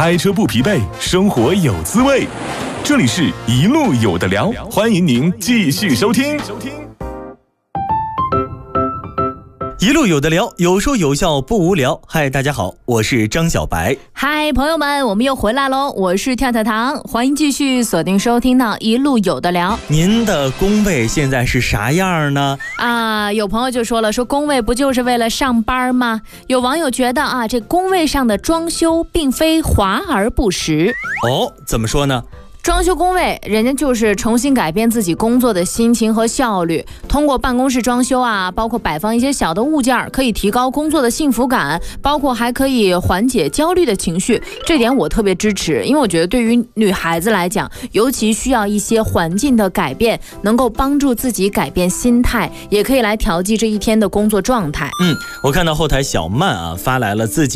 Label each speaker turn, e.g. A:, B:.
A: 开车不疲惫，生活有滋味。这里是一路有的聊，欢迎您继续收听。
B: 一路有的聊，有说有笑不无聊。嗨，大家好，我是张小白。
C: 嗨，朋友们，我们又回来喽！我是跳跳糖，欢迎继续锁定收听到一路有的聊。
B: 您的工位现在是啥样呢？
C: 有朋友就说了，说工位不就是为了上班吗？有网友觉得这工位上的装修并非华而不实。
B: 怎么说呢？
C: 装修工位，人家就是重新改变自己工作的心情和效率，通过办公室装修包括摆放一些小的物件，可以提高工作的幸福感，包括还可以缓解焦虑的情绪。这点我特别支持，因为我觉得对于女孩子来讲，尤其需要一些环境的改变，能够帮助自己改变心态，也可以来调剂这一天的工作状态。
B: 我看到后台小曼发来了自己